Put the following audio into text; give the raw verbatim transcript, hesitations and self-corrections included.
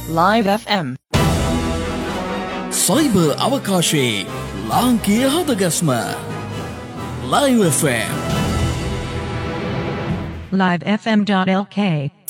Live F M. Cyber අවකාශයේ ලාංකීය හදගස්ම Live F M. live f m dot l k